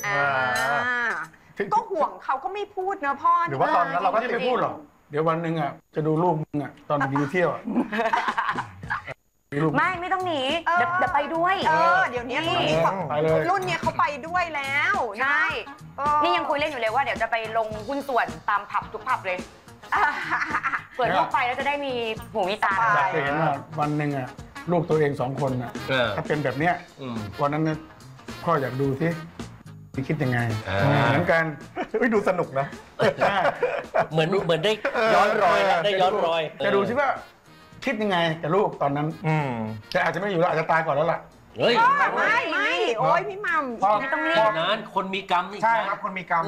ก็ห่วงเขาก็ไม่พูดนะพ่อหรือว่าตอนนั้นเราก็ไม่พูดหรอกเดี๋ยววันหนึ่งอ่ะจะดูลูกมึงอ่ะตอนไปเที่ยวอะลูกไม่ต้องหนีเดี๋ยวไปด้วยเดี๋ยวนี้รุ่นนี้ไปเลยรุ่นเนี้ยเขาไปด้วยแล้วใช่ นี่ยังคุยเล่นอยู่เลยว่าเดี๋ยวจะไปลงหุ้นส่วนตามผับทุกผับเลยเปิดเข้าไปแล้วจะได้มีหูมีตาอยากจะเห็นว่าวันหนึ่งอ่ะลูกตัวเอง2 คนอ่ะถ้าเป็นแบบเนี้ยวันนั้นเนี่ยพ่ออยากดูสิคิดยังไงเหมือนกันดูสนุกนะเหมือนได้ย้อนรอยได้ย้อนรอยจะดูสิว่าคิดยังไงกับลูกตอนนั้นแต่อาจจะไม่อยู่แล้วอาจจะตายก่อนแล้วล่ะเฮ้ยไม่โอ้ยพี่มัมไม่ต้องรีบนานคนมีกรรมนี่ใช่ครับคนมีกรรม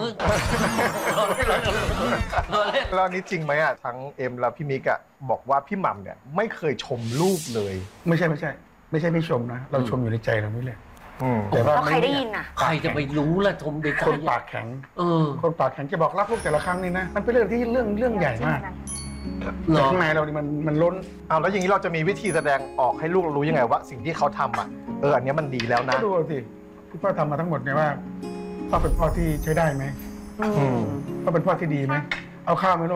แล้วอันนี้จริงไหมอ่ะทั้งเอ็มและพี่มิกอ่ะบอกว่าพี่หม่ำเนี่ยไม่เคยชมลูกเลยไม่ใช่ไม่ชมนะเราชมอยู่ในใจเรานี่แหละแต่แล้วใครได้ยินอ่ะใครจะไปรู้ล่ะชมเด็กคนปากแข็ง คนปากแข็งจะบอกรักลูกแต่ละครั้งนี่นะมันเป็นเรื่องที่เรื่องใหญ่มากแต่ข้างในเรานี่มันล้นเอาแล้วอย่างนี้เราจะมีวิธีแสดงออกให้ลูกรู้ยังไงว่าสิ่งที่เขาทำอ่ะอันนี้มันดีแล้วนะก็ดูสิที่พ่อทำมาทั้งหมดเนี่ยว่าพ่อเป็นพ่อที่ใช้ได้ไหมพ่อเป็นพ่อที่ดีไหมเอาข้าวไหมลูก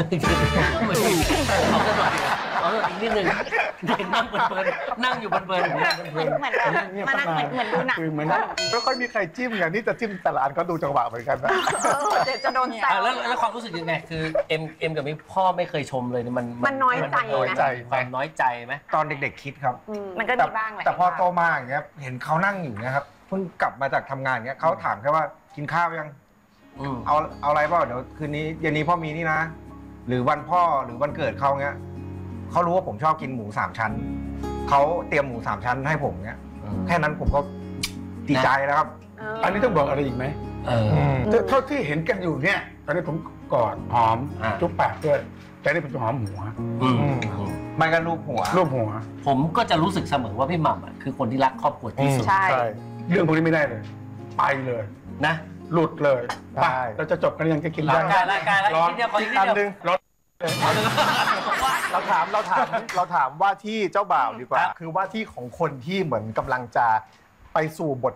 เอาอีกนิดนึงเด็กนั่งเพลินๆนั่งอยู่เพลินเหมือนมานั่งเหมือนดูหนังคือเหมือนไม่ค่อยมีใครจิ้มอย่างนี้จะจิ้มแต่ละอันก็ดูจังหวะเหมือนกันนะเดี๋ยวจะโดนแซวแล้วความรู้สึกยังไงคือเอ็มกับมิกพ่อไม่เคยชมเลยมันน้อยใจน้อยใจความน้อยใจไหมตอนเด็กๆคิดครับมันก็มีบ้างแหละแต่พอโตมาอย่างเงี้ยเห็นเขานั่งอยู่เงี้ยครับเพิ่งกลับมาจากทำงานเงี้ยเขาถามแค่ว่ากินข้าวยังเอาอะไรเปล่าเดี๋ยวคืนนี้เย็นนี้พ่อมีนี่นะ หรือวันพ่อหรือวันเกิดเขาเงี้ยเขารู้ว่าผมชอบกินหมู3 ชั้นเขาเตรียมหมู3 ชั้นให้ผมเงี้ยแค่นั้นผมก็ดีใจแล้วครับอันนี้ต้องบอกอะไรอีกไหมเท่าที่เห็นกันอยู่เนี่ยตอนนี้ผมกอดหอมจุ๊บปากด้วยแต่นี่ผมจะหอมหัวไม่ก็รูปหัวรูปหัวผมก็จะรู้สึกเสมอว่าพี่หม่ำอ่ะคือคนที่รักครอบครัวที่สุดใช่เรื่องพวกนี้ไม่ได้เลย ไปเลยนะหลุดเลยได้เราจะจบกันยังจะกินร่ายังกายร่างกายแล้วนิดเดียวขออีกนิดอันเดียวนึงเราถามว่าที่เจ้าบ่าวดีกว่า คือว่าที่ของคนที่เหมือนกำลังจะไปสู่บท